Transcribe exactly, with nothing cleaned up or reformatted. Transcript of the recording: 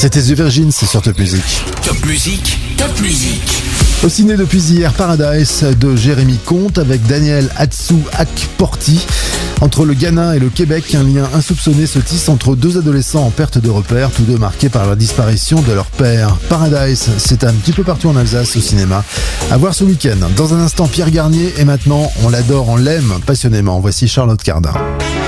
C'était The Virgins, c'est sur Top Music. Top Music, Top Music. Au ciné depuis hier, Paradise de Jérémy Comte avec Daniel Atsu Akporti. Entre le Ghana et le Québec, un lien insoupçonné se tisse entre deux adolescents en perte de repère, tous deux marqués par la disparition de leur père. Paradise, c'est un petit peu partout en Alsace au cinéma. À voir ce week-end. Dans un instant, Pierre Garnier, et maintenant, on l'adore, on l'aime passionnément. Voici Charlotte Cardin.